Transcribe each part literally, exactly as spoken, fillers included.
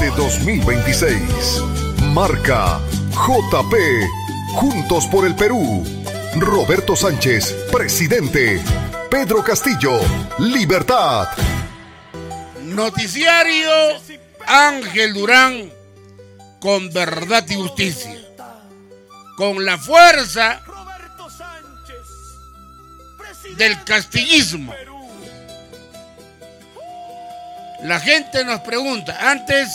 este dos mil veintiséis. Marca J P, Juntos por el Perú. Roberto Sánchez, presidente. Pedro Castillo, Libertad. Noticiario Ángel Durán, con verdad y justicia, con la fuerza del castillismo. La gente nos pregunta. Antes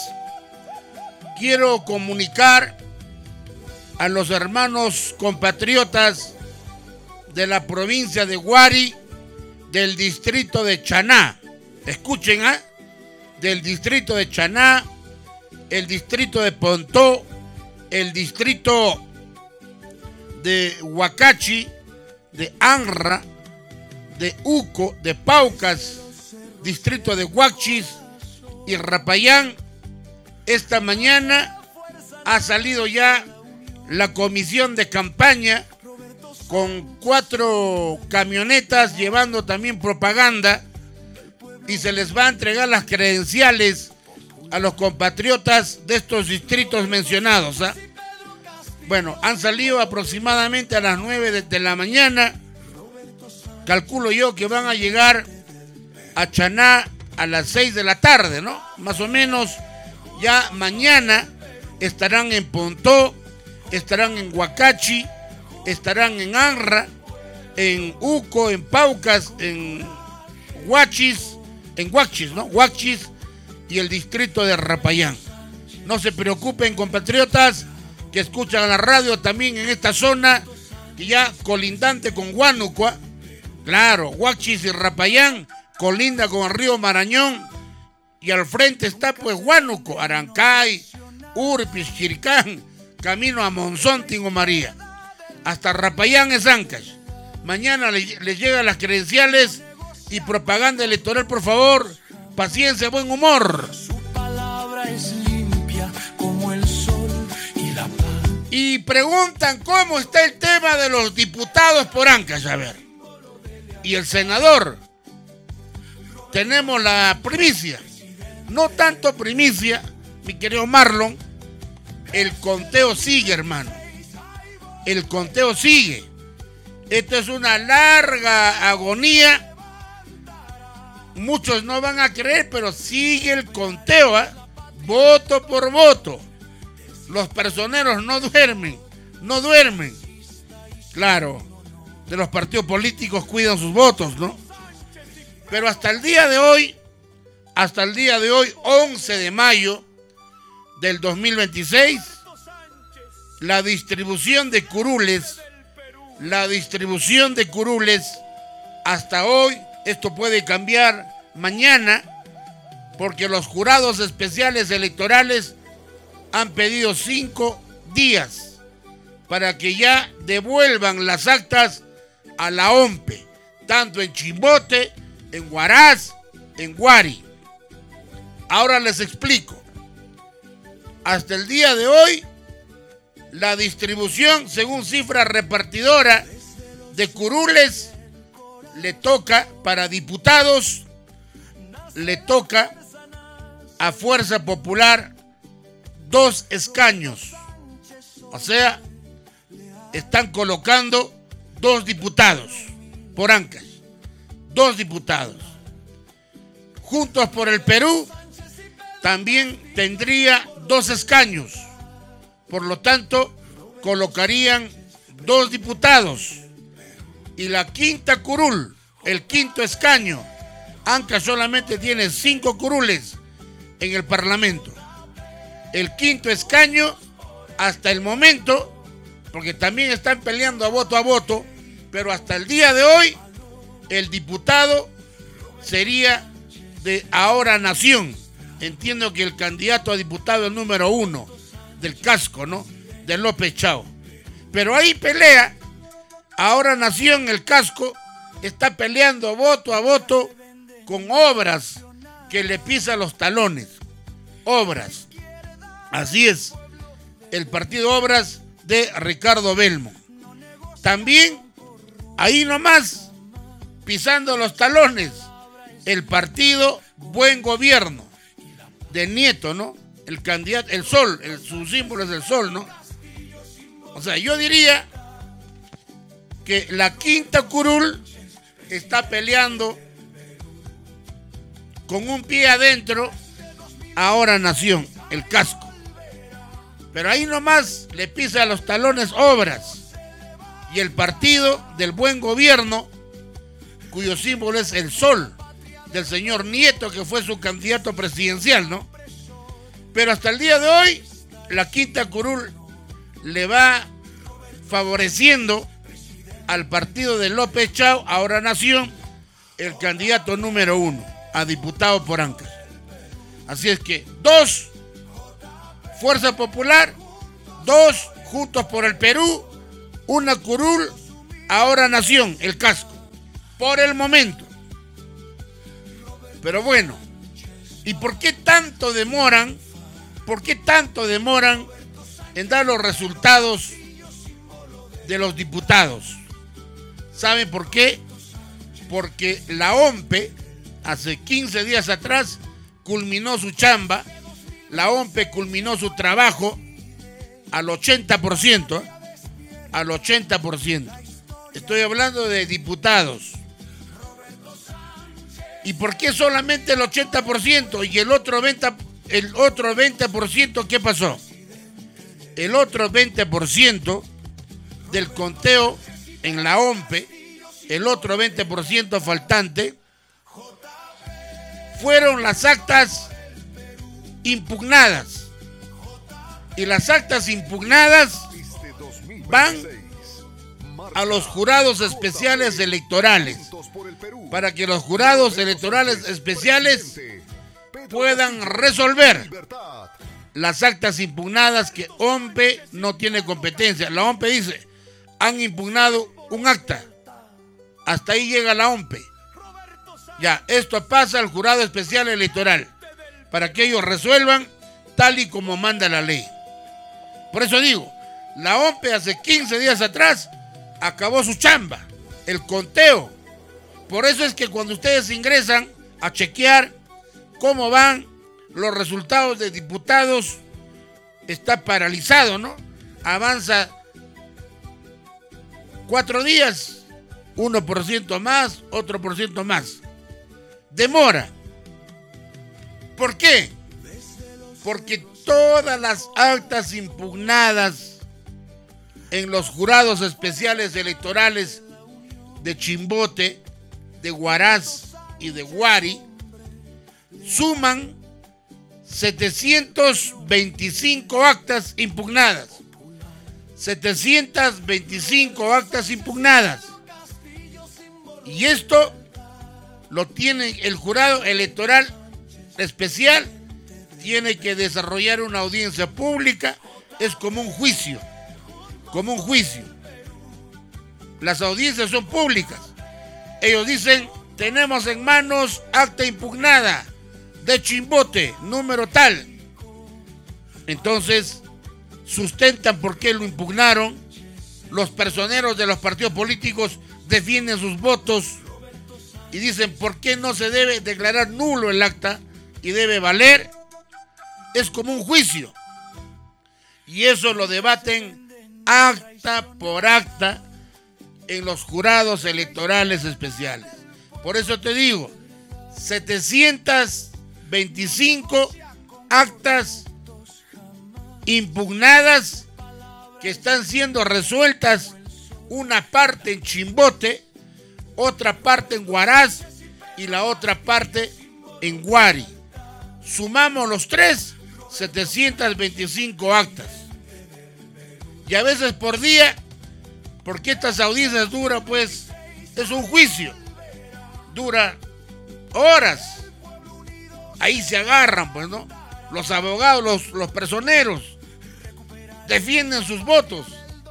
quiero comunicar a los hermanos compatriotas de la provincia de Huari, del distrito de Chaná. Escuchen, ¿ah? ¿eh? Del distrito de Chaná, el distrito de Pontó, el distrito de Huacachi, de Anra, de Uco, de Paucas, distrito de Huachis y Rapayán. Esta mañana ha salido ya la comisión de campaña con cuatro camionetas llevando también propaganda, y se les va a entregar las credenciales a los compatriotas de estos distritos mencionados, ¿eh? Bueno, han salido aproximadamente a las nueve de, de la mañana. Calculo yo que van a llegar a Chaná a las seis de la tarde, ¿no? Más o menos. Ya mañana estarán en Pontó, estarán en Huacachi, estarán en Anra, en Uco, en Paucas, en Huachis, en Huachis, ¿no? Huachis y el distrito de Rapayán. No se preocupen, compatriotas que escuchan la radio también en esta zona, que ya colindante con Huánuco. Claro, Huachis y Rapayán colinda con el río Marañón, y al frente está pues Huánuco, Arancay, Urpis, Chiricán, camino a Monzón, Tingo María. Hasta Rapayán es Ancash. Mañana les, les llegan las credenciales y propaganda electoral, por favor. Paciencia, buen humor. Su palabra es limpia como el sol y la paz. Y preguntan cómo está el tema de los diputados por Ancash, a ver. Y el senador. Tenemos la primicia. No tanto primicia, mi querido Marlon. El conteo sigue, hermano. El conteo sigue. Esto es una larga agonía. Muchos no van a creer, pero sigue el conteo, ¿eh? Voto por voto. Los personeros no duermen, no duermen. Claro, de los partidos políticos cuidan sus votos, ¿no? Pero hasta el día de hoy, hasta el día de hoy, once de mayo del dos mil veintiséis, la distribución de curules, la distribución de curules, hasta hoy, esto puede cambiar mañana, porque los jurados especiales electorales han pedido cinco días para que ya devuelvan las actas a la O M P E, tanto en Chimbote, en Huaraz, en Huari. Ahora les explico. Hasta el día de hoy, la distribución, según cifra repartidora de curules, le toca para diputados, le toca a Fuerza Popular dos escaños. O sea, están colocando dos diputados por Ancash. Dos diputados. Juntos por el Perú también tendría dos escaños. Por lo tanto, colocarían dos diputados. Y la quinta curul, el quinto escaño, Ancash solamente tiene cinco curules en el Parlamento. El quinto escaño, hasta el momento, porque también están peleando a voto a voto, pero hasta el día de hoy, el diputado sería de Ahora Nación. Entiendo que el candidato a diputado es número uno del casco, ¿no? De López Chao. Pero ahí pelea Ahora Nación, el casco, está peleando voto a voto con Obras, que le pisa los talones. Obras. Así es. El partido Obras de Ricardo Belmo. También, ahí nomás, pisando los talones, el partido Buen Gobierno de Nieto, ¿no? el candidato, el sol, el, su símbolo es el sol, ¿no? O sea, yo diría que la quinta curul está peleando con un pie adentro Ahora Nación, el casco. Pero ahí nomás le pisa los talones Obras y el partido del buen gobierno, cuyo símbolo es el sol, del señor Nieto, que fue su candidato presidencial, ¿no? Pero hasta el día de hoy, la quinta curul le va favoreciendo al partido de López Chao, Ahora Nación, el candidato número uno a diputado por Ancash. Así es que dos, Fuerza Popular, dos, Juntos por el Perú, una curul, Ahora Nación, el casco, por el momento. Pero bueno, ¿y por qué tanto demoran? ¿Por qué tanto demoran en dar los resultados de los diputados? ¿Saben por qué? Porque la O M P E hace quince días atrás culminó su chamba, la O M P E culminó su trabajo al ochenta por ciento, al ochenta por ciento. Estoy hablando de diputados. ¿Y por qué solamente el ochenta por ciento y el otro veinte por ciento? El otro veinte por ciento, ¿qué pasó? El otro veinte por ciento del conteo en la O M P E, el otro veinte por ciento faltante, fueron las actas impugnadas. Y las actas impugnadas van a los jurados especiales electorales, para que los jurados electorales especiales puedan resolver las actas impugnadas que O M P E no tiene competencia. La O M P E dice, han impugnado un acta. Hasta ahí llega la O M P E. Ya, esto pasa al jurado especial electoral, para que ellos resuelvan tal y como manda la ley. Por eso digo, la O M P E hace quince días atrás acabó su chamba, el conteo. Por eso es que cuando ustedes ingresan a chequear cómo van los resultados de diputados, está paralizado, ¿no? Avanza cuatro días, uno por ciento más, otro por ciento más. Demora. ¿Por qué? Porque todas las actas impugnadas en los jurados especiales electorales de Chimbote, de Huaraz y de Guari suman setecientas veinticinco actas impugnadas. setecientas veinticinco actas impugnadas. Y esto lo tiene el jurado electoral especial, tiene que desarrollar una audiencia pública, es como un juicio, como un juicio. Las audiencias son públicas. Ellos dicen, tenemos en manos acta impugnada de Chimbote, número tal. Entonces, sustentan por qué lo impugnaron. Los personeros de los partidos políticos defienden sus votos y dicen por qué no se debe declarar nulo el acta y debe valer. Es como un juicio. Y eso lo debaten acta por acta en los jurados electorales especiales. Por eso te digo, setecientas veinticinco actas impugnadas que están siendo resueltas, una parte en Chimbote, otra parte en Huaraz y la otra parte en Guari. Sumamos los tres, setecientas veinticinco actas. Y a veces por día, porque estas audiencias duran, pues, es un juicio. Dura horas. Ahí se agarran, pues, ¿no? Los abogados, los, los personeros, defienden sus votos.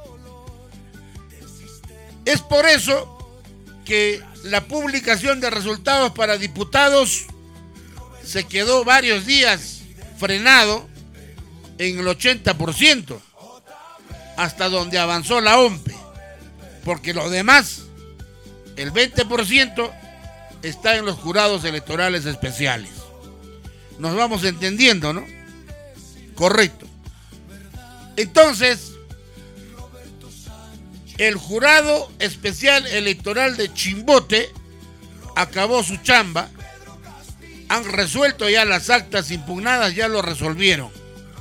Es por eso que la publicación de resultados para diputados se quedó varios días frenado en el ochenta por ciento, hasta donde avanzó la O M P E, porque lo demás, el veinte por ciento, está en los jurados electorales especiales. Nos vamos entendiendo, ¿no? Correcto. Entonces, el jurado especial electoral de Chimbote acabó su chamba. Han resuelto ya las actas impugnadas, ya lo resolvieron.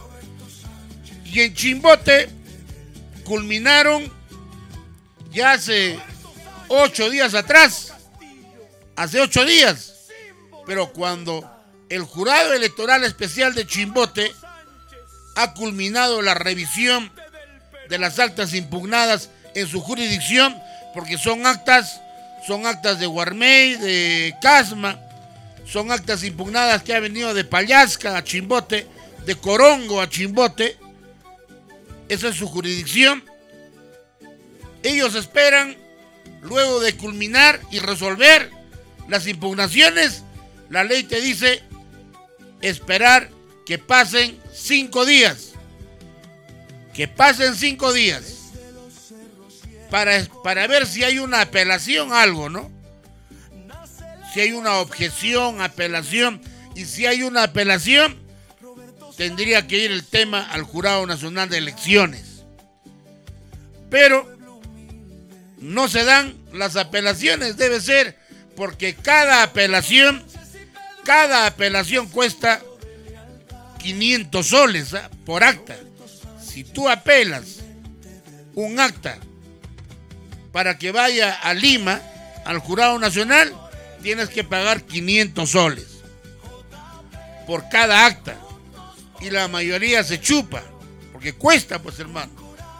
Y en Chimbote culminaron ya hace ocho días atrás, hace ocho días, pero cuando el jurado electoral especial de Chimbote ha culminado la revisión de las actas impugnadas en su jurisdicción, porque son actas, son actas de Guarmey, de Casma, son actas impugnadas que ha venido de Pallasca a Chimbote, de Corongo a Chimbote. Esa es su jurisdicción. Ellos esperan, luego de culminar y resolver las impugnaciones, la ley te dice esperar que pasen cinco días. Que pasen cinco días. Para, para ver si hay una apelación, algo, ¿no? Si hay una objeción, apelación, y si hay una apelación, tendría que ir el tema al Jurado Nacional de Elecciones. Pero no se dan las apelaciones, debe ser porque cada apelación, cada apelación cuesta quinientos soles, ¿eh? Por acta. Si tú apelas un acta para que vaya a Lima, al Jurado Nacional, tienes que pagar quinientos soles por cada acta. Y la mayoría se chupa, porque cuesta, pues, hermano.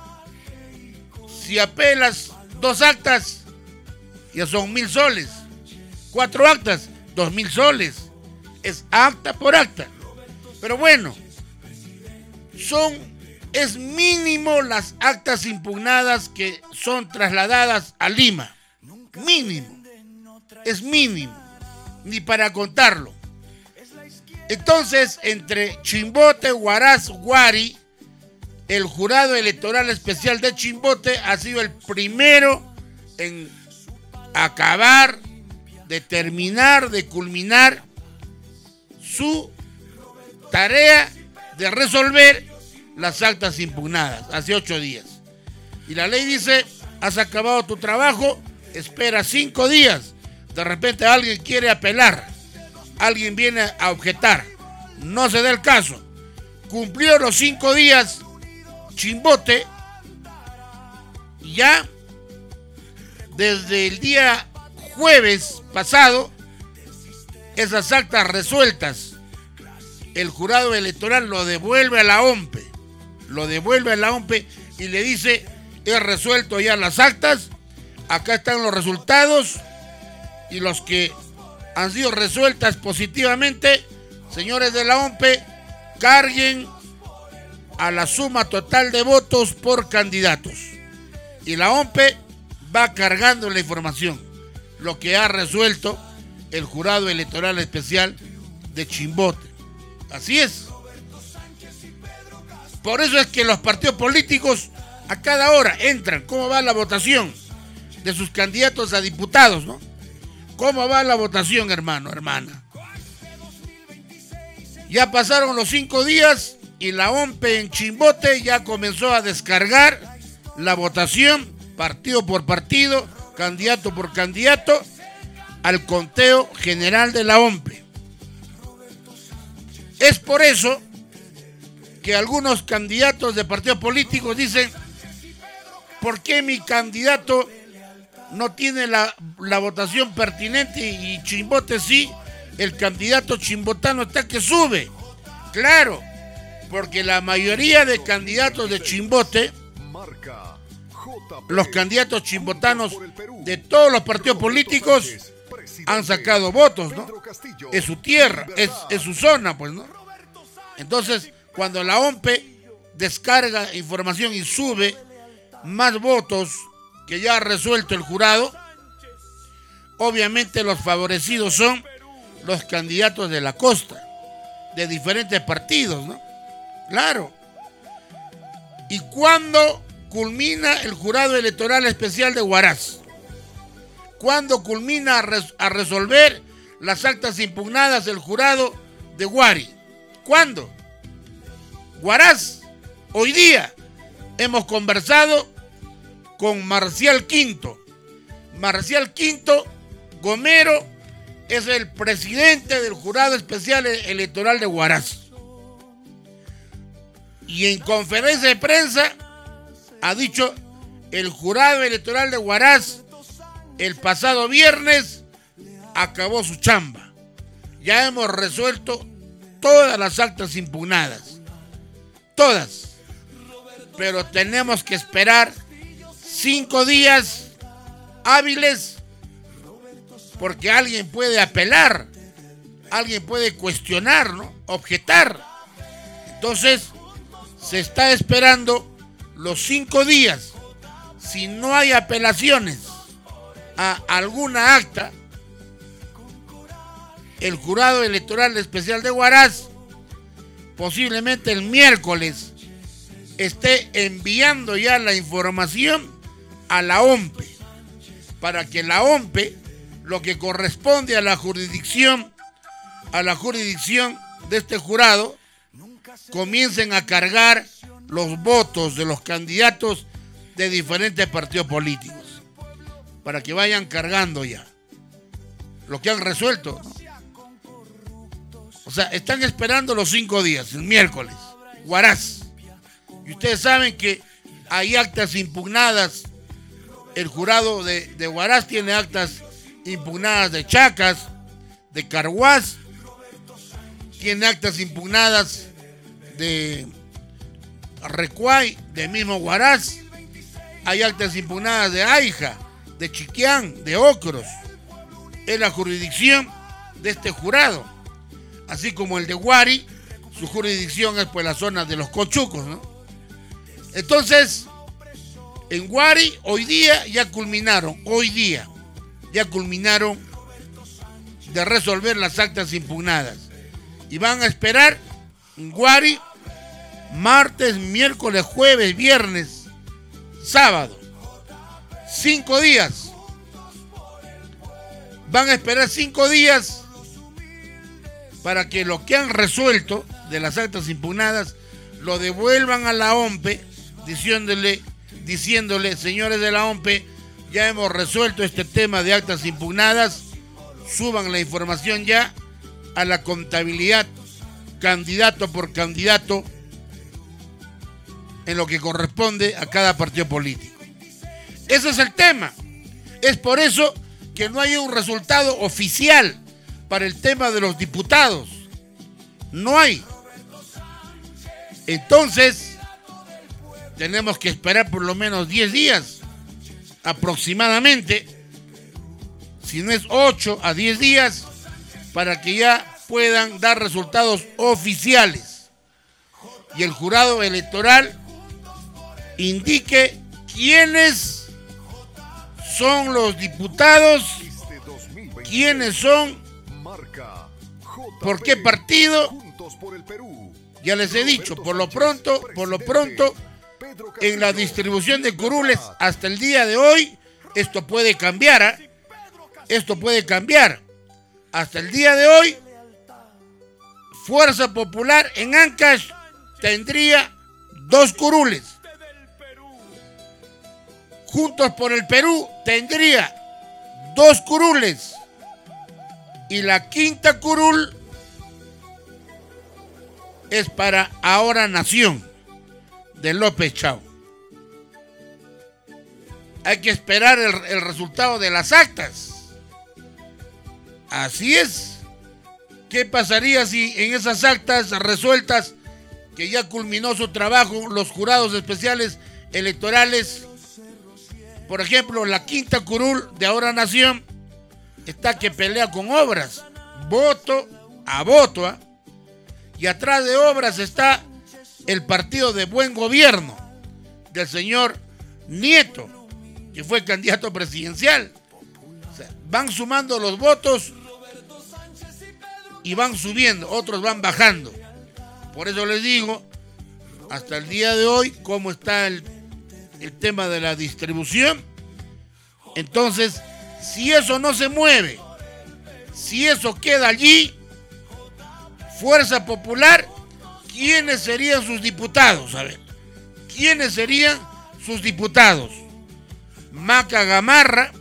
Si apelas dos actas, ya son mil soles. Cuatro actas, dos mil soles. Es acta por acta. Pero bueno, son, es mínimo las actas impugnadas que son trasladadas a Lima. Mínimo. Es mínimo. Ni para contarlo. Entonces, entre Chimbote, Huaraz, Guari, el jurado electoral especial de Chimbote ha sido el primero en acabar, de terminar, de culminar su tarea de resolver las actas impugnadas hace ocho días. Y la ley dice, has acabado tu trabajo, espera cinco días. De repente alguien quiere apelar. Alguien viene a objetar, no se da el caso. Cumplió los cinco días Chimbote, ya desde el día jueves pasado, esas actas resueltas, el jurado electoral lo devuelve a la O M P E, lo devuelve a la O M P E y le dice, he resuelto ya las actas, acá están los resultados y los que han sido resueltas positivamente, señores de la O M P E, carguen a la suma total de votos por candidatos. Y la O M P E va cargando la información, lo que ha resuelto el jurado electoral especial de Chimbote. Así es. Por eso es que los partidos políticos a cada hora entran, cómo va la votación de sus candidatos a diputados, ¿no? ¿Cómo va la votación, hermano, hermana? Ya pasaron los cinco días y la O M P E en Chimbote ya comenzó a descargar la votación, partido por partido, candidato por candidato, al conteo general de la O M P E. Es por eso que algunos candidatos de partidos políticos dicen, ¿por qué mi candidato no tiene la, la votación pertinente y Chimbote sí? El candidato chimbotano está que sube. Claro, porque la mayoría de candidatos de Chimbote, los candidatos chimbotanos de todos los partidos políticos han sacado votos, ¿no? Es su tierra, es, es su zona, pues, ¿no? Entonces, cuando la O M P E descarga información y sube más votos que ya ha resuelto el jurado, obviamente los favorecidos son los candidatos de la costa, de diferentes partidos, ¿no? Claro. ¿Y cuándo culmina el jurado electoral especial de Huaraz? ¿Cuándo culmina a, res- a resolver las actas impugnadas del jurado de Guari? ¿Cuándo? Huaraz, hoy día hemos conversado con Marcial Quinto. Marcial Quinto Gomero es el presidente del Jurado Especial Electoral de Huaraz. Y en conferencia de prensa ha dicho: el Jurado Electoral de Huaraz el pasado viernes acabó su chamba. Ya hemos resuelto todas las actas impugnadas. Todas. Pero tenemos que esperar cinco días hábiles porque alguien puede apelar, alguien puede cuestionar, ¿no? Objetar. Entonces, se está esperando los cinco días. Si no hay apelaciones a alguna acta, el Jurado Electoral Especial de Huaraz posiblemente el miércoles esté enviando ya la información a la O M P E para que la O M P E, lo que corresponde a la jurisdicción, a la jurisdicción de este jurado, comiencen a cargar los votos de los candidatos de diferentes partidos políticos, para que vayan cargando ya lo que han resuelto, ¿no? O sea, están esperando los cinco días, el miércoles, Huaraz. Y ustedes saben que hay actas impugnadas. El jurado de, de Huaraz tiene actas impugnadas de Chacas, de Carhuaz, tiene actas impugnadas de Recuay, de mismo Huaraz, hay actas impugnadas de Aija, de Chiquián, de Ocros. Es la jurisdicción de este jurado, así como el de Guari, su jurisdicción es pues la zona de los Cochucos, ¿no? Entonces, en Guari hoy día ya culminaron, hoy día ya culminaron de resolver las actas impugnadas y van a esperar en Guari martes, miércoles, jueves, viernes, sábado, cinco días. Van a esperar cinco días para que lo que han resuelto de las actas impugnadas lo devuelvan a la O M P E, diciéndole, diciéndole, señores de la O M P E, ya hemos resuelto este tema de actas impugnadas, suban la información ya a la contabilidad candidato por candidato en lo que corresponde a cada partido político. Ese es el tema. Es por eso que no hay un resultado oficial para el tema de los diputados. No hay. Entonces, tenemos que esperar por lo menos diez días, aproximadamente, si no es ocho a diez días, para que ya puedan dar resultados oficiales. Y el jurado electoral indique quiénes son los diputados, quiénes son, por qué partido. Ya les he dicho, por lo pronto, por lo pronto, en la distribución de curules hasta el día de hoy, esto puede cambiar, ¿eh? Esto puede cambiar. Hasta el día de hoy, Fuerza Popular en Ancash tendría dos curules. Juntos por el Perú tendría dos curules. Y la quinta curul es para Ahora Nación de López Chau. Hay que esperar el, el resultado de las actas. Así es. ¿Qué pasaría si en esas actas resueltas, que ya culminó su trabajo los jurados especiales electorales, por ejemplo, la quinta curul de Ahora Nación está que pelea con Obras, voto a voto, ¿eh? Y atrás de Obras está el partido de Buen Gobierno del señor Nieto, que fue candidato presidencial. O sea, van sumando los votos y van subiendo, otros van bajando. Por eso les digo, hasta el día de hoy, cómo está el, el tema de la distribución. Entonces, si eso no se mueve, si eso queda allí, Fuerza Popular ¿quiénes serían sus diputados? A ver, ¿quiénes serían sus diputados? Maca Gamarra,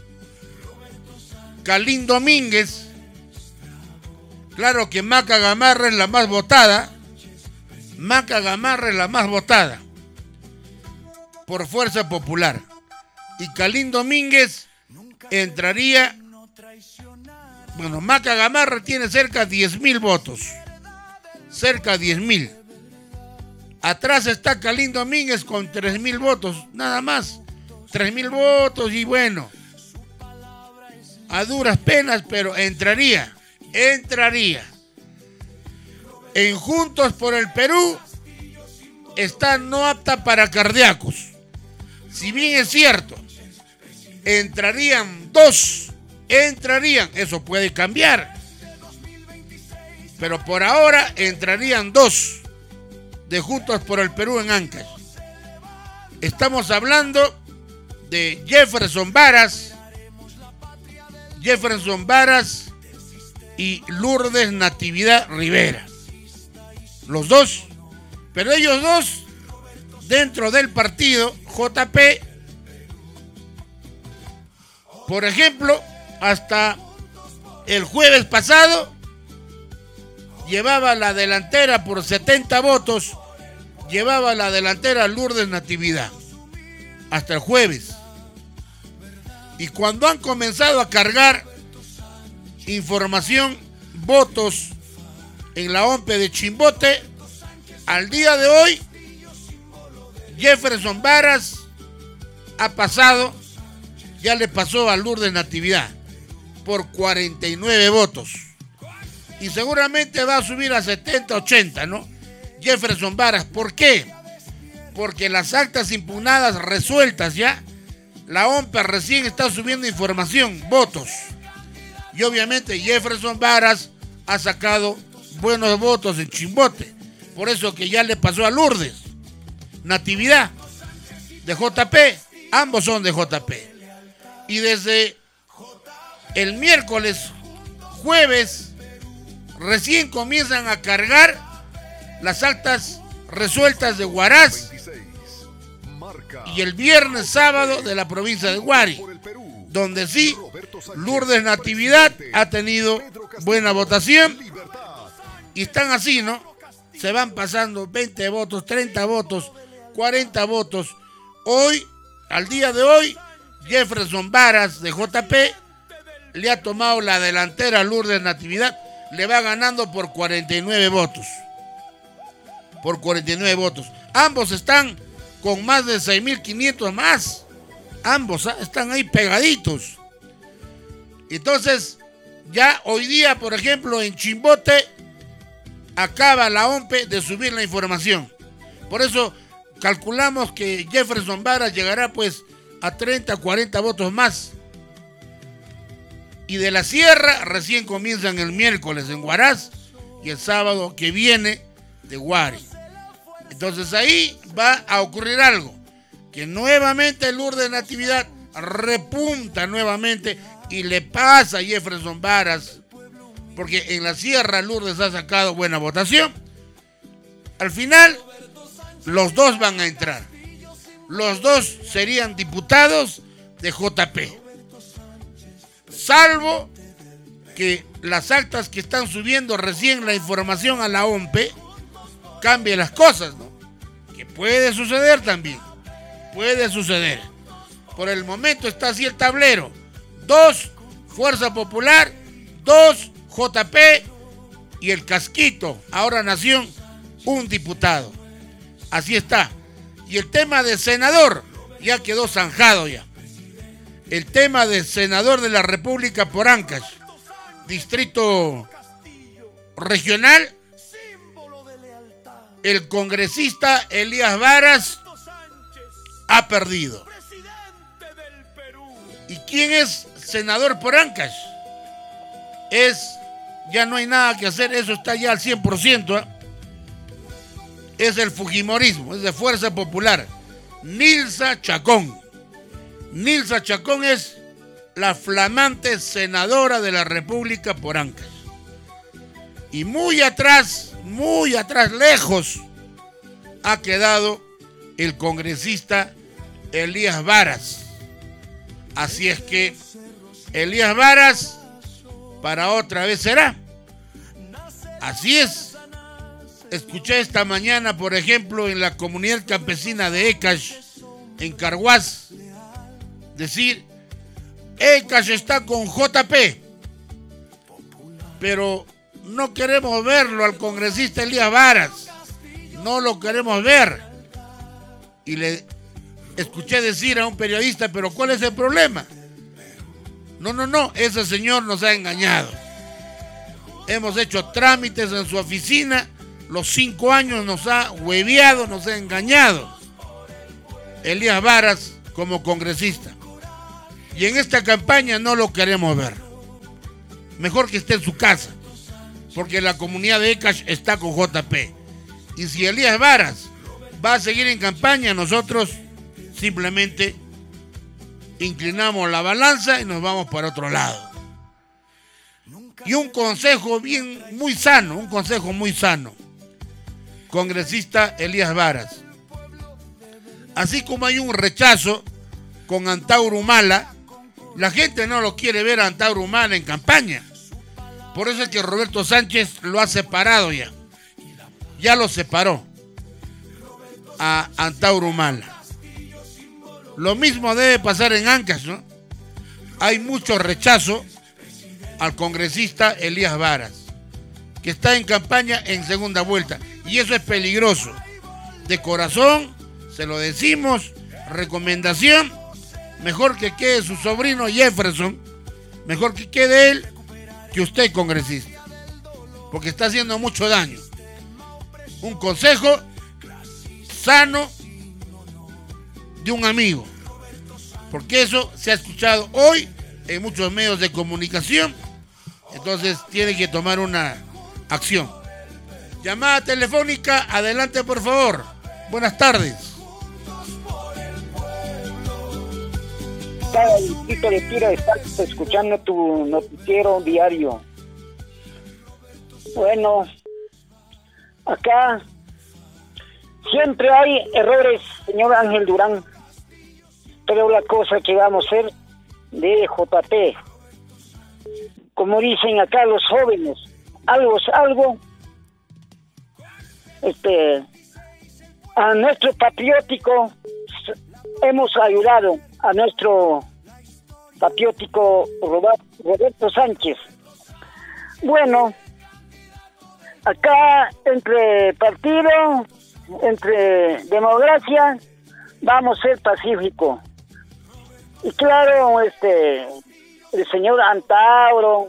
Calín Domínguez. Claro que Maca Gamarra es la más votada. Maca Gamarra es la más votada por Fuerza Popular. Y Calín Domínguez entraría. Bueno, Maca Gamarra tiene cerca de diez mil votos. Cerca de diez mil. Atrás está Calín Domínguez con tres mil votos, nada más. tres mil votos y bueno, a duras penas, pero entraría, entraría. En Juntos por el Perú está no apta para cardíacos. Si bien es cierto, entrarían dos, entrarían, eso puede cambiar. Pero por ahora entrarían dos de Juntos por el Perú en Ancash. Estamos hablando de Jefferson Varas, Jefferson Varas y Lourdes Natividad Rivera. Los dos, pero ellos dos dentro del partido J P, por ejemplo, hasta el jueves pasado llevaba la delantera por setenta votos, llevaba la delantera Lourdes Natividad, hasta el jueves. Y cuando han comenzado a cargar información, votos en la OMPE de Chimbote, al día de hoy, Jefferson Varas ha pasado, ya le pasó a Lourdes Natividad por cuarenta y nueve votos. Y seguramente va a subir a setenta, ochenta, ¿no? Jefferson Varas, ¿por qué? Porque las actas impugnadas resueltas ya, la OMPE recién está subiendo información, votos. Y obviamente Jefferson Varas ha sacado buenos votos en Chimbote. Por eso que ya le pasó a Lourdes Natividad de J P, ambos son de J P. Y desde el miércoles, jueves, recién comienzan a cargar las actas resueltas de Huaraz y el viernes, sábado de la provincia de Huari, donde sí, Lourdes Natividad ha tenido buena votación y están así, ¿no? Se van pasando veinte votos, treinta votos, cuarenta votos. Hoy, al día de hoy, Jefferson Varas de J P le ha tomado la delantera a Lourdes Natividad, le va ganando por cuarenta y nueve votos. Por cuarenta y nueve votos. Ambos están con más de seis mil quinientos más. Ambos ¿eh? están ahí pegaditos. Entonces, ya hoy día, por ejemplo, en Chimbote, acaba la OMPE de subir la información. Por eso calculamos que Jefferson Varas llegará pues a treinta, cuarenta votos más. Y de la Sierra recién comienzan el miércoles en Huaraz y el sábado que viene de Huari. Entonces ahí va a ocurrir algo, que nuevamente Lourdes Natividad repunta nuevamente y le pasa a Jefferson Varas, porque en la Sierra Lourdes ha sacado buena votación. Al final, los dos van a entrar. Los dos serían diputados de J P. Salvo que las actas que están subiendo recién la información a la OMPE cambie las cosas, ¿no? Que puede suceder también. Puede suceder. Por el momento está así el tablero. Dos, Fuerza Popular. Dos, J P. Y el Casquito, ahora Nación, un diputado. Así está. Y el tema de senador ya quedó zanjado ya. El tema de senador de la República por Ancash, distrito regional, el congresista Elías Varas ha perdido. ¿Y quién es senador por Ancash? Es, ya no hay nada que hacer, eso está ya al cien por ciento, ¿eh? Es el fujimorismo, es de Fuerza Popular, Nilsa Chacón. Nilsa Chacón es la flamante senadora de la República por Ancash. Y muy atrás, muy atrás, lejos, ha quedado el congresista Elías Varas. Así es que Elías Varas para otra vez será. Así es. Escuché esta mañana, por ejemplo, en la comunidad campesina de Ecash, en Carhuaz, decir, Ecash está con J P, pero no queremos verlo al congresista Elías Varas, no lo queremos ver. Y le escuché decir a un periodista, pero ¿cuál es el problema? No, no, no, ese señor nos ha engañado. Hemos hecho trámites en su oficina, los cinco años nos ha hueveado, nos ha engañado. Elías Varas como congresista. Y en esta campaña no lo queremos ver. Mejor que esté en su casa, porque la comunidad de Ecash está con J P. Y si Elías Varas va a seguir en campaña, nosotros simplemente inclinamos la balanza y nos vamos para otro lado. Y un consejo bien, muy sano, un consejo muy sano. Congresista Elías Varas. Así como hay un rechazo con Antauro Humala, la gente no lo quiere ver a Antauro Humala en campaña. Por eso es que Roberto Sánchez lo ha separado ya. Ya lo separó a Antauro Humala. Lo mismo debe pasar en Ancash, ¿no? Hay mucho rechazo al congresista Elías Varas, que está en campaña en segunda vuelta. Y eso es peligroso. De corazón, se lo decimos, recomendación, mejor que quede su sobrino Jefferson, mejor que quede él que usted, congresista, porque está haciendo mucho daño. Un consejo sano de un amigo, porque eso se ha escuchado hoy en muchos medios de comunicación, entonces tiene que tomar una acción. Llamada telefónica, adelante por favor. Buenas tardes. Tito de Tira, estás escuchando tu noticiero diario. Bueno, acá siempre hay errores, señor Ángel Durán, pero la cosa que vamos a hacer de J P, como dicen acá los jóvenes, algo es algo. Este, a nuestro patriótico hemos ayudado, a nuestro patriótico Roberto Sánchez. Bueno, acá entre partido, entre democracia, vamos a ser pacíficos. Y claro, este, el señor Antauro,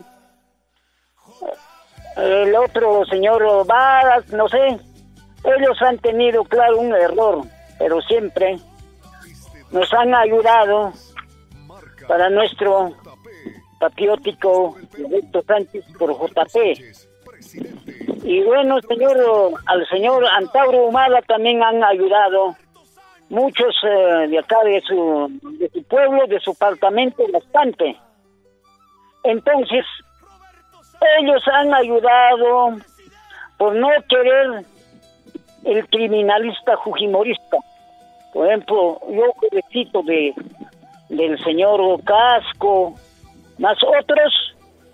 el otro señor Varas, no sé, ellos han tenido, claro, un error, pero siempre nos han ayudado para nuestro patriótico Roberto Sánchez por J P. Y bueno, señor, al señor Antauro Humala también han ayudado muchos eh, de acá de su, de su pueblo, de su departamento, bastante. Entonces, ellos han ayudado por no querer el criminalista fujimorista. Por ejemplo, yo felicito de del señor Casco, más otros,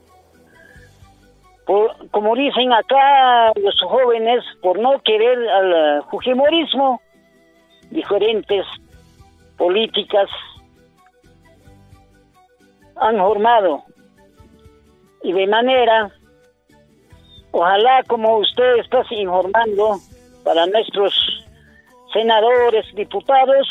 por, como dicen acá los jóvenes, por no querer al fujimorismo, diferentes políticas han formado. Y de manera, ojalá como usted está informando para nuestros senadores, diputados,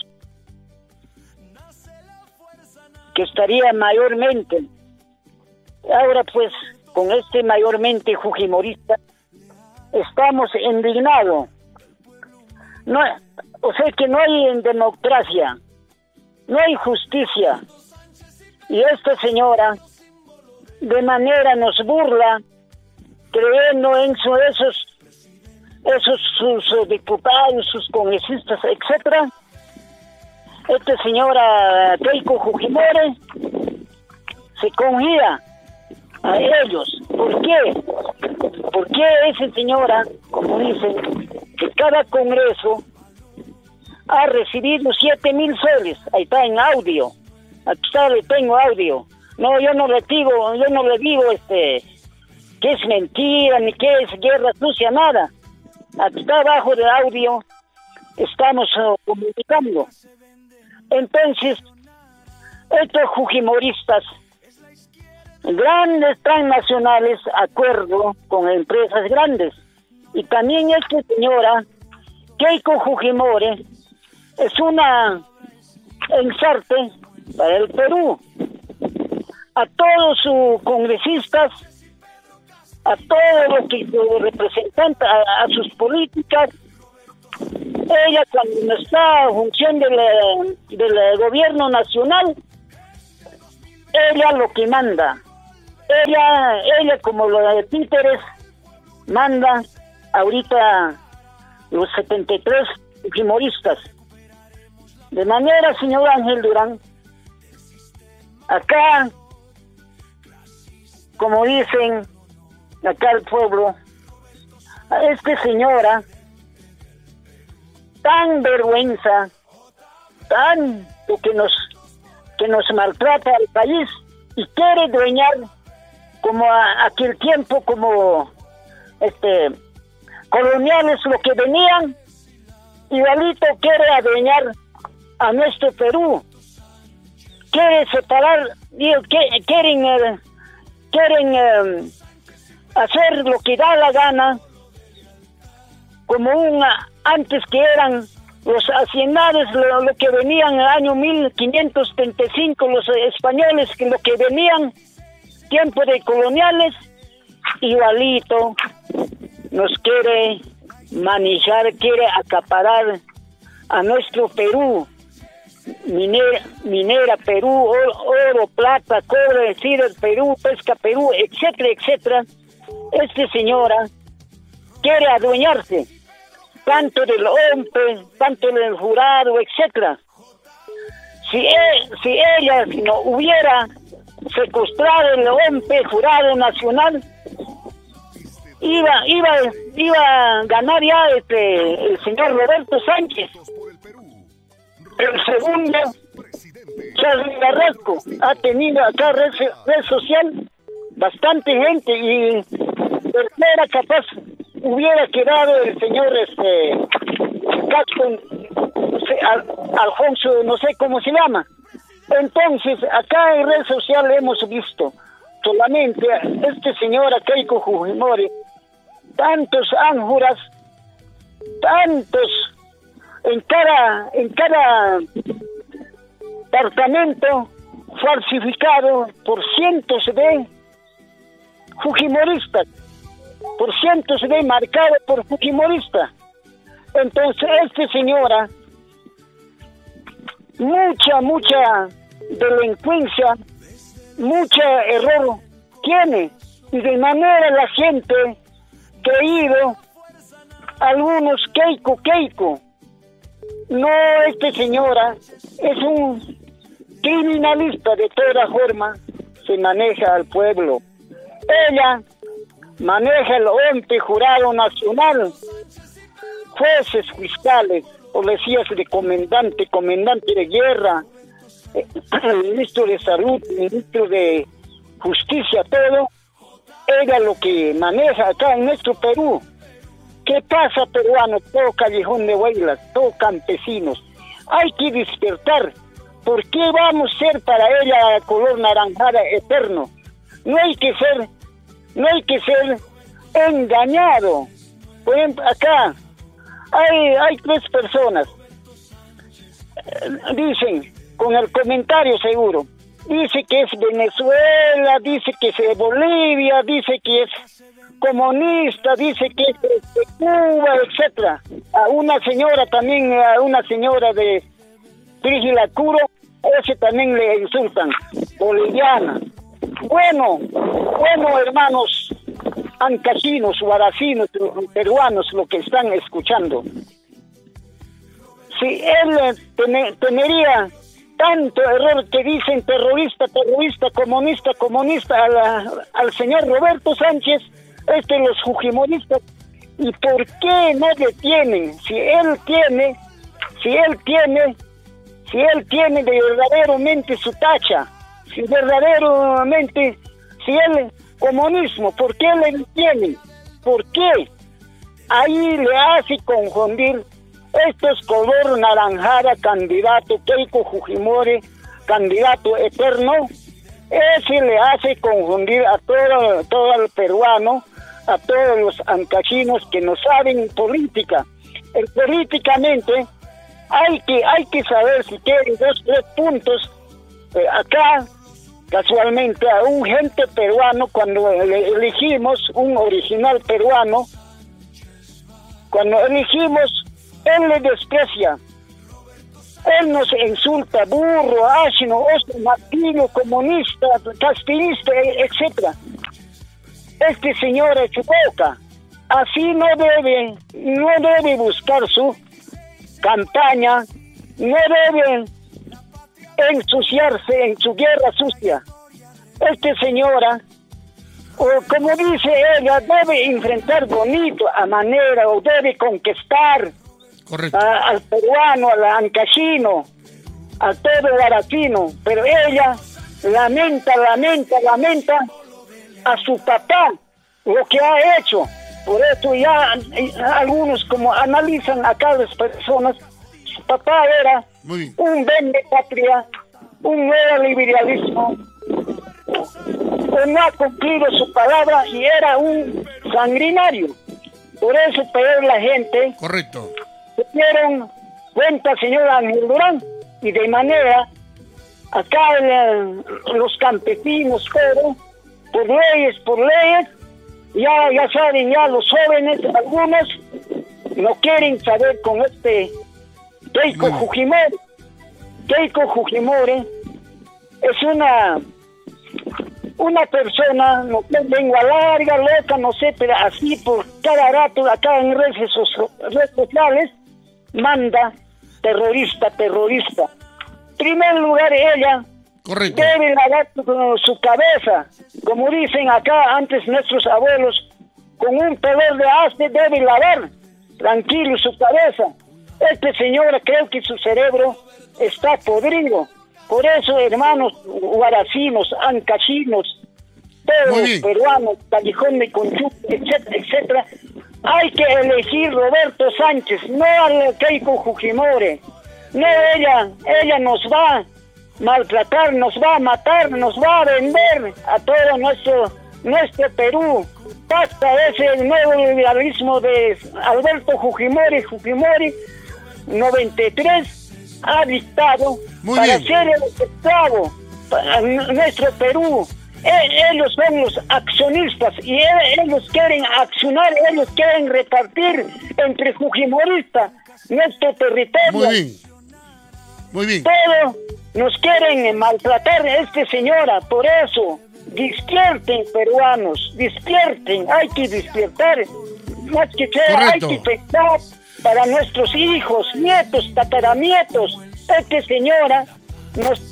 que estaría mayormente, ahora pues con este mayormente fujimorista, estamos indignados. No, o sea que no hay democracia, no hay justicia. Y esta señora de manera nos burla, creyendo en su, esos esos sus uh, diputados, sus congresistas, etcétera. Esta señora Keiko Fujimori se confía a ellos. ¿Por qué? Porque esa señora, como dicen, que cada congreso ha recibido siete mil soles. Ahí está en audio. Aquí está, le tengo audio. No, yo no le digo, yo no le digo este que es mentira, ni que es guerra sucia, nada. Aquí está abajo de audio, estamos uh, comunicando. Entonces, estos fujimoristas, grandes transnacionales, acuerdo con empresas grandes. Y también esta señora, Keiko Fujimori, es una ensarte para el Perú. A todos sus congresistas, a todos los que representan a, a sus políticas, ella cuando no está en función del, del gobierno nacional, ella lo que manda, ella, ella como los de títeres, manda ahorita los setenta y tres fujimoristas. De manera, señor Ángel Durán, acá, como dicen acá el pueblo, a esta señora, tan vergüenza, tanto que nos, que nos maltrata al país y quiere dueñar como a, aquel tiempo, como este coloniales lo que venían, igualito quiere adueñar a nuestro Perú, quiere separar, digo, que, quieren eh, quieren eh, hacer lo que da la gana, como una, antes que eran los haciendades, lo, lo que venían en el año mil quinientos treinta y cinco, los españoles, que lo que venían, tiempo de coloniales, igualito, nos quiere manejar, quiere acaparar a nuestro Perú, minera, minera Perú, oro, oro plata, cobre, sidra Perú, pesca Perú, etcétera, etcétera. Esta señora quiere adueñarse tanto del O M P E, tanto del jurado, etcétera. Si, e, si ella si no hubiera secuestrado el O M P E, jurado nacional, iba iba iba a ganar ya este el señor Roberto Sánchez. El segundo, Charlie Carrasco, ha tenido acá red, red social bastante gente, y tercera capaz hubiera quedado el señor este Castro, no sé, Al, Alfonso, no sé cómo se llama. Entonces, acá en red social hemos visto solamente a este señor Keiko Fujimori, tantos ánjuras, tantos en cada en cada departamento falsificado por cientos de fujimoristas, por cientos de marcado por fujimoristas. Entonces, esta señora, mucha, mucha delincuencia, mucho error tiene, y de manera la gente creído, algunos Keiko, Keiko. No, esta señora es un criminalista, de toda forma se maneja al pueblo. Ella maneja el O M P E, jurado nacional, jueces, fiscales, policías de comandante, comandante de guerra, eh, ministro de salud, ministro de justicia, todo. Ella lo que maneja acá en nuestro Perú. ¿Qué pasa, peruano? Todo callejón de huaylas, todo campesinos. Hay que despertar. ¿Por qué vamos a ser para ella color naranjada eterno? No hay que ser, no hay que ser engañado. Por ejemplo, acá hay, hay tres personas. Dicen, con el comentario seguro, dice que es Venezuela, dice que es de Bolivia, dice que es comunista, dice que es de Cuba, etcétera. A una señora también, a una señora de Trigilacuro, ese también le insultan, boliviana. Bueno, bueno, hermanos ancasinos, guaracinos, peruanos, lo que están escuchando. Si él ten, tendría tanto error que dicen terrorista, terrorista, comunista, comunista a la, al señor Roberto Sánchez, este los fujimoristas. ¿Y por qué no detienen? Si él tiene, si él tiene, si él tiene de verdaderamente su tacha, si verdaderamente, si él comunismo, ¿por qué le detienen? ¿Por qué? Ahí le hace confundir. Esto es color naranjada, candidato Keiko Fujimori, candidato eterno. Ese le hace confundir a todo, todo el peruano, a todos los ancachinos que no saben política. El, políticamente hay que, hay que saber si quieren dos, tres puntos. Eh, acá, casualmente, a un gente peruano, cuando elegimos un original peruano, cuando elegimos, él le desprecia. Él nos insulta, burro, asno, oso, martillo, comunista, castillista, etcétera. Este señor equivoca. Así no debe, no debe buscar su campaña, no debe ensuciarse en su guerra sucia. Esta señora, o como dice ella, debe enfrentar bonito a manera, o debe conquistar a, al peruano, al ancachino, a todo baratino, pero ella lamenta, lamenta, lamenta a su papá lo que ha hecho. Por eso ya algunos como analizan acá las personas, su papá era un vende patria, un neoliberalismo, no ha cumplido su palabra y era un sanguinario. Por eso peor la gente. Correcto. Se dieron cuenta, señor Ángel Durán, y de manera, acá el, los campesinos, pero por leyes, por leyes, ya, ya saben, ya los jóvenes, algunos, no quieren saber con este Keiko no. Fujimori. Keiko Fujimori es una una persona, no sé, lengua larga, loca, no sé, pero así por cada rato acá en redes, redes sociales, manda terrorista, terrorista. En primer lugar, ella Correcto. debe lavar su, su cabeza, como dicen acá antes nuestros abuelos, con un pedal de aste debe lavar tranquilo su cabeza. Este señor creo que su cerebro está podrido. Por eso, hermanos guaracinos, ancachinos, todos peruanos, Callejón de Conchú, etcétera, etcétera, hay que elegir Roberto Sánchez, no al Keiko Fujimori. No, ella, ella nos va a maltratar, nos va a matar, nos va a vender a todo nuestro, nuestro Perú. Basta ese nuevo liberalismo de Alberto Fujimori, Fujimori, noventa y tres, ha dictado Muy para bien. ser el esclavo para nuestro Perú. E- ellos son los accionistas y e- ellos quieren accionar, ellos quieren repartir entre fujimoristas nuestro territorio. Muy bien. Muy bien. Pero nos quieren maltratar esta señora, por eso despierten peruanos, despierten, hay que despertar, más que sea, hay que pensar para nuestros hijos, nietos, tataranietos. Esta señora nos...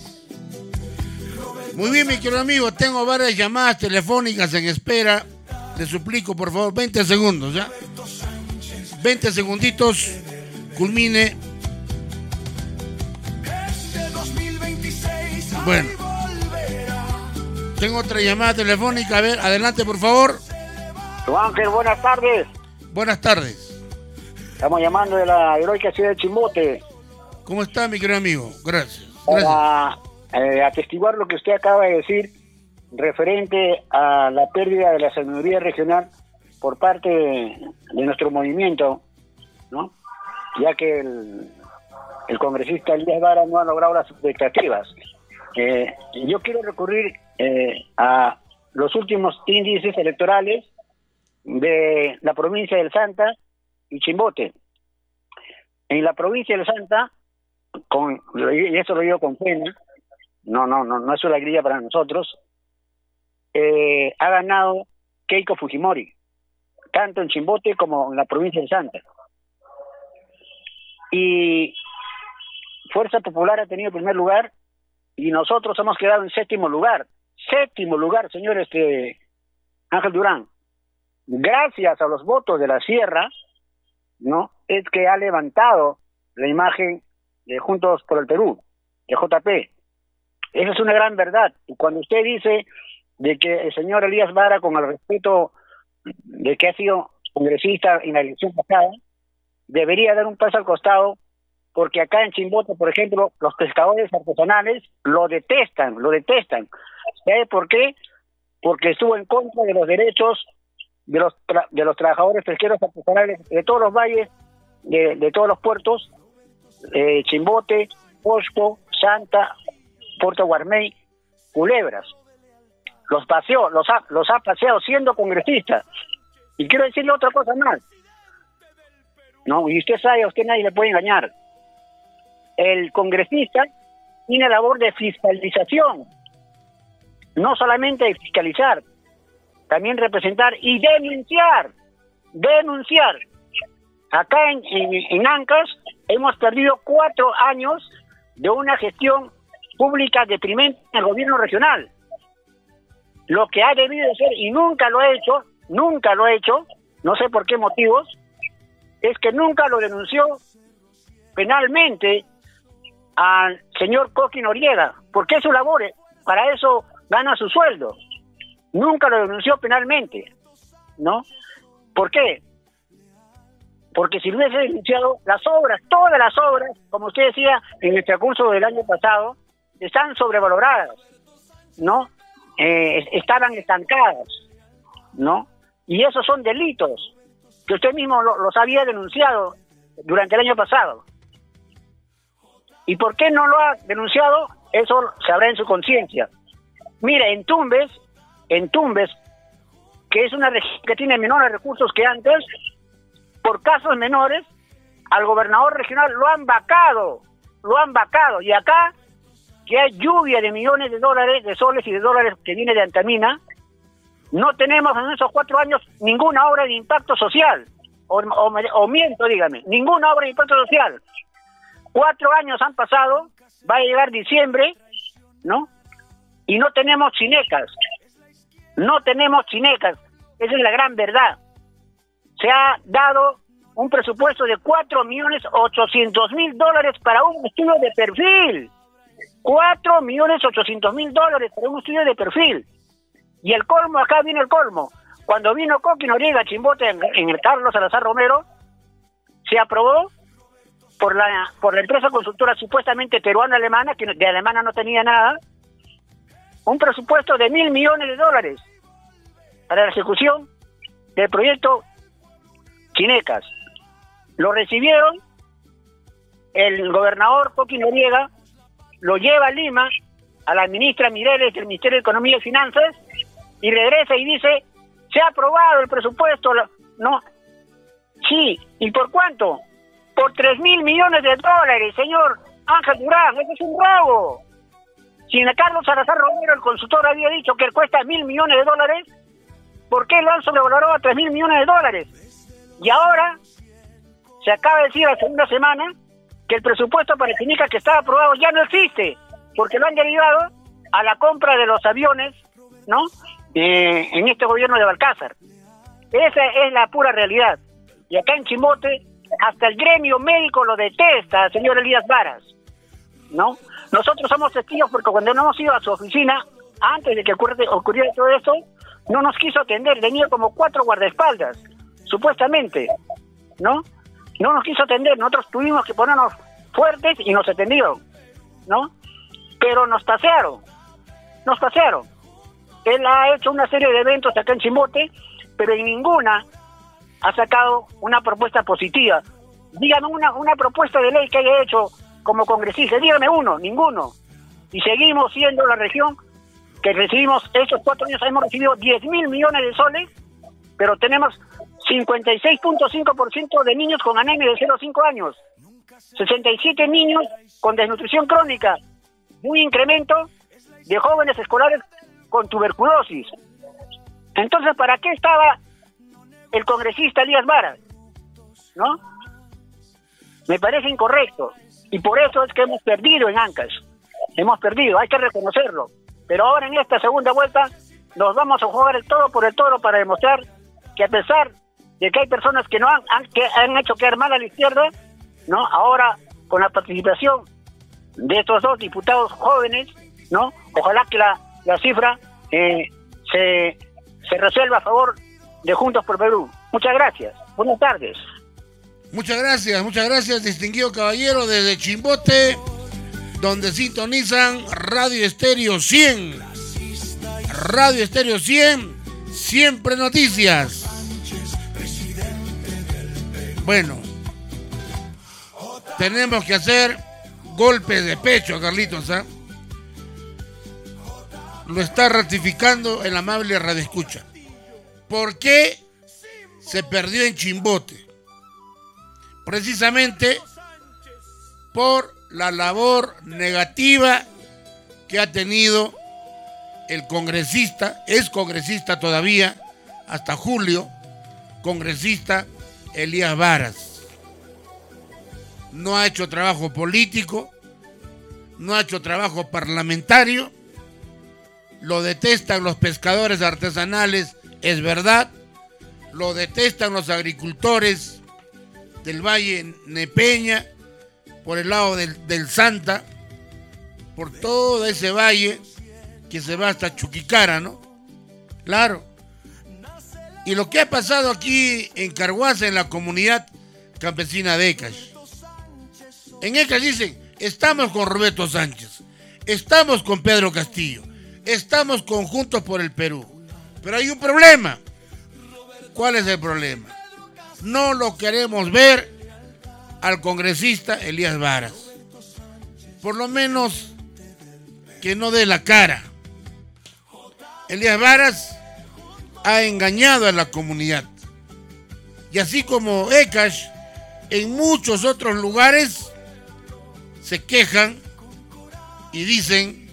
Muy bien, mi querido amigo, tengo varias llamadas telefónicas en espera. Le suplico, por favor, veinte segundos, ¿ya? veinte segunditos, culmine. Bueno, tengo otra llamada telefónica. A ver, adelante, por favor. Ángel, buenas tardes. Buenas tardes. Estamos llamando de la heroica ciudad de Chimbote. ¿Cómo está, mi querido amigo? Gracias. Para Gracias. eh, atestiguar lo que usted acaba de decir referente a la pérdida de la sabiduría regional por parte de, de nuestro movimiento, ¿no? Ya que el, el congresista Elías Vara no ha logrado las expectativas. Eh, yo quiero recurrir eh, a los últimos índices electorales de la provincia del Santa y Chimbote. En la provincia del Santa, con, y eso lo digo con pena, no, no, no, no es una alegría para nosotros, eh, ha ganado Keiko Fujimori, tanto en Chimbote como en la provincia del Santa. Y Fuerza Popular ha tenido primer lugar y nosotros hemos quedado en séptimo lugar. Séptimo lugar, señor este Ángel Durán. Gracias a los votos de la Sierra, ¿no? Es que ha levantado la imagen de Juntos por el Perú, de J P. Esa es una gran verdad. Y cuando usted dice de que el señor Elías Vara, con el respeto de que ha sido congresista en la elección pasada, debería dar un paso al costado, porque acá en Chimbote, por ejemplo, los pescadores artesanales lo detestan, lo detestan. ¿Sabe por qué? Porque estuvo en contra de los derechos de los tra- de los trabajadores pesqueros artesanales de todos los valles, de, de todos los puertos, eh, Chimbote, Cosco, Santa, Puerto Guarmey, Culebras. Los paseó, los ha, los ha paseado siendo congresista. Y quiero decirle otra cosa más. No, y usted sabe, a usted nadie le puede engañar. El congresista tiene labor de fiscalización, no solamente de fiscalizar, también representar y denunciar, denunciar. Acá en, en, en Ancash hemos perdido cuatro años de una gestión pública deprimente en el gobierno regional. Lo que ha debido hacer, y nunca lo ha hecho, nunca lo ha hecho, no sé por qué motivos, es que nunca lo denunció penalmente al señor Coqui Noriega, porque es su labor, para eso gana su sueldo. Nunca lo denunció penalmente, ¿no? ¿Por qué? Porque si lo hubiese denunciado, las obras, todas las obras, como usted decía en el transcurso del año pasado, están sobrevaloradas, ¿no? Eh, estaban estancadas, ¿no? Y esos son delitos que usted mismo lo, los había denunciado durante el año pasado. ¿Y por qué no lo ha denunciado? Eso sabrá en su conciencia. Mire, en Tumbes, en Tumbes, que es una región que tiene menores recursos que antes, por casos menores, al gobernador regional lo han vacado, lo han vacado. Y acá, que hay lluvia de millones de dólares, de soles y de dólares que viene de Antamina, no tenemos en esos cuatro años ninguna obra de impacto social. O, o, o miento, dígame, ninguna obra de impacto social. Cuatro años han pasado, va a llegar diciembre, ¿no? Y no tenemos chinecas. No tenemos chinecas. Esa es la gran verdad. Se ha dado un presupuesto de cuatro millones ochocientos mil dólares para un estudio de perfil. cuatro millones ochocientos mil dólares para un estudio de perfil. Y el colmo, acá viene el colmo. Cuando vino Coqui Noriega a Chimbote en, en el Carlos Salazar Romero, se aprobó por la por la empresa consultora supuestamente peruano-alemana, que de alemana no tenía nada, un presupuesto de mil millones de dólares para la ejecución del proyecto Chinecas. Lo recibieron, el gobernador Coqui Noriega lo lleva a Lima, a la ministra Mireles del Ministerio de Economía y Finanzas, y regresa y dice, se ha aprobado el presupuesto, ¿no? Sí, ¿y por cuánto? Por tres mil millones de dólares, señor Ángel Durán, eso es un robo. Si en Carlos Salazar Romero el consultor había dicho que cuesta mil millones de dólares, ¿por qué lo han sobrevalorado a tres mil millones de dólares? Y ahora se acaba de decir la segunda semana que el presupuesto para Chinica que estaba aprobado ya no existe, porque lo han derivado a la compra de los aviones, ¿no? Eh, en este gobierno de Balcázar. Esa es la pura realidad. Y acá en Chimbote, hasta el gremio médico lo detesta, señor Elías Varas, ¿no? Nosotros somos testigos porque cuando no hemos ido a su oficina, antes de que ocurriera, ocurriera todo esto, no nos quiso atender, tenía como cuatro guardaespaldas, supuestamente, ¿no? No nos quiso atender, nosotros tuvimos que ponernos fuertes y nos atendieron, ¿no? Pero nos pasearon, nos pasearon. Él ha hecho una serie de eventos acá en Chimbote, pero en ninguna ha sacado una propuesta positiva. Dígame una, una propuesta de ley que haya hecho como congresista, dígame uno, ninguno. Y seguimos siendo la región que recibimos, estos cuatro años hemos recibido diez mil millones de soles, pero tenemos cincuenta y seis punto cinco por ciento de niños con anemia de cero a cinco años, sesenta y siete niños con desnutrición crónica, un incremento de jóvenes escolares con tuberculosis. Entonces, ¿para qué estaba el congresista Elías Varas? ¿No? Me parece incorrecto. Y por eso es que hemos perdido en Ancash. hemos perdido, hay que reconocerlo. Pero ahora en esta segunda vuelta nos vamos a jugar el todo por el todo para demostrar que a pesar de que hay personas que no han, han, que han hecho quedar mal a la izquierda, ¿no? Ahora con la participación de estos dos diputados jóvenes, ¿no? Ojalá que la, la cifra eh, se, se resuelva a favor de Juntos por Perú. Muchas gracias. Buenas tardes. Muchas gracias, muchas gracias, distinguido caballero, desde Chimbote, donde sintonizan Radio Estéreo cien. Radio Estéreo cien, siempre noticias. Bueno, tenemos que hacer golpes de pecho, Carlitos, ¿eh? Lo está ratificando el amable radioescucha. ¿Por qué se perdió en Chimbote? Precisamente por la labor negativa que ha tenido el congresista, es congresista todavía, hasta julio, congresista Elías Varas. No ha hecho trabajo político, no ha hecho trabajo parlamentario, lo detestan los pescadores artesanales, es verdad, lo detestan los agricultores del Valle Nepeña, por el lado del, del Santa, por todo ese valle que se va hasta Chuquicara, ¿no? Claro. Y lo que ha pasado aquí en Carhuaza, en la comunidad campesina de Écash. En Écash dicen, estamos con Roberto Sánchez, estamos con Pedro Castillo, estamos con Juntos por el Perú. Pero hay un problema. ¿Cuál es el problema? No lo queremos ver al congresista Elías Varas. Por lo menos que no dé la cara. Elías Varas ha engañado a la comunidad. Y así como Écash, en muchos otros lugares se quejan y dicen,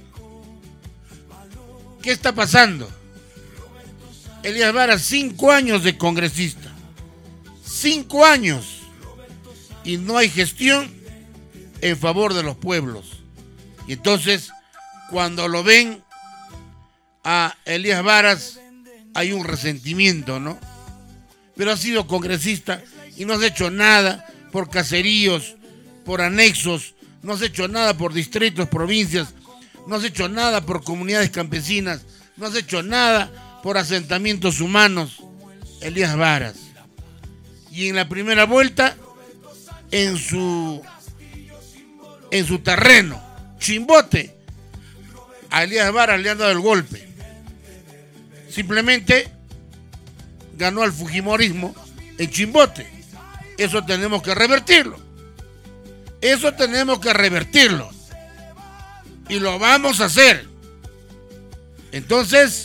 ¿qué está pasando? Elías Varas, cinco años de congresista. Cinco años y no hay gestión en favor de los pueblos. Y entonces, cuando lo ven a Elías Varas, hay un resentimiento, ¿no? Pero ha sido congresista y no has hecho nada por caseríos, por anexos, no has hecho nada por distritos, provincias, no has hecho nada por comunidades campesinas, no has hecho nada por asentamientos humanos. Elías Varas. Y en la primera vuelta, en su en su terreno, Chimbote, a Elías Varas le han dado el golpe. Simplemente ganó al fujimorismo en Chimbote. Eso tenemos que revertirlo. Eso tenemos que revertirlo. Y lo vamos a hacer. Entonces,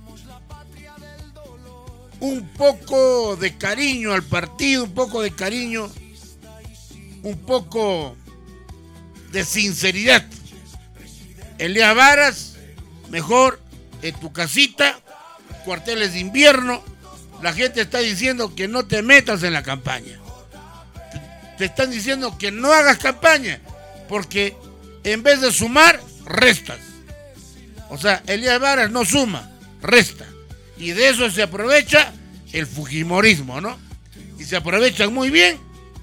un poco de cariño al partido, un poco de cariño, un poco de sinceridad. Elías Varas, mejor en tu casita, cuarteles de invierno. La gente está diciendo que no te metas en la campaña. Te están diciendo que no hagas campaña, porque en vez de sumar, restas. O sea, Elías Varas no suma, resta. Y de eso se aprovecha el fujimorismo, ¿no? Y se aprovechan muy bien.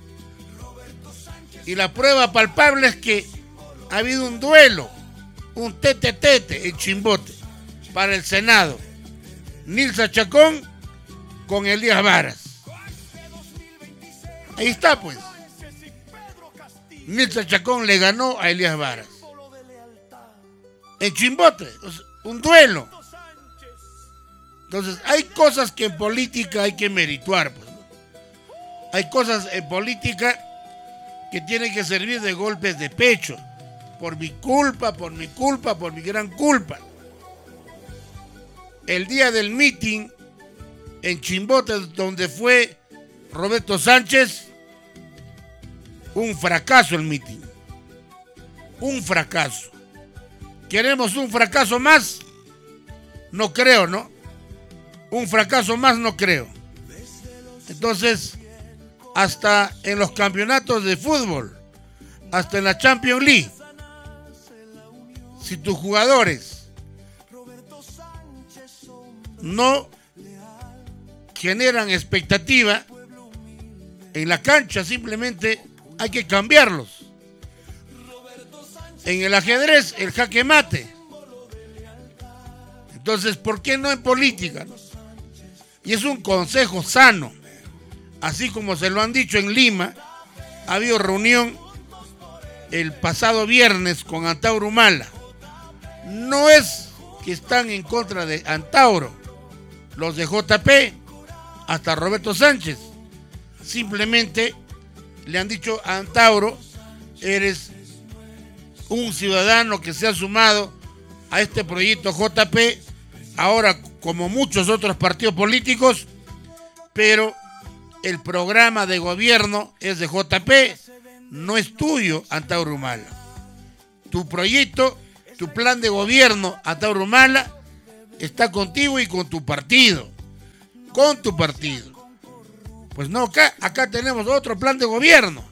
Y la prueba palpable es que ha habido un duelo, un tete-tete en Chimbote para el Senado. Nilsa Chacón con Elías Varas. Ahí está, pues. Nilsa Chacón le ganó a Elías Varas. En Chimbote, un duelo. Entonces, hay cosas que en política hay que merituar, pues, ¿no? Hay cosas en política que tienen que servir de golpes de pecho. Por mi culpa, por mi culpa, por mi gran culpa. El día del meeting en Chimbote, donde fue Roberto Sánchez, un fracaso el meeting. Un fracaso. ¿Queremos un fracaso más? No creo, ¿no? Un fracaso más no creo. Entonces, hasta en los campeonatos de fútbol, hasta en la Champions League, si tus jugadores no generan expectativa en la cancha, simplemente hay que cambiarlos. En el ajedrez, el jaque mate. Entonces, ¿por qué no en política? Y es un consejo sano. Así como se lo han dicho en Lima, ha habido reunión el pasado viernes con Antauro Humala. No es que están en contra de Antauro, los de J P, hasta Roberto Sánchez. Simplemente le han dicho a Antauro, eres un ciudadano que se ha sumado a este proyecto J P, ahora como muchos otros partidos políticos, pero el programa de gobierno es de J P, no es tuyo, Antauro Humala. Tu proyecto, tu plan de gobierno, Antauro Humala, está contigo y con tu partido. Con tu partido. Pues no, acá, acá tenemos otro plan de gobierno.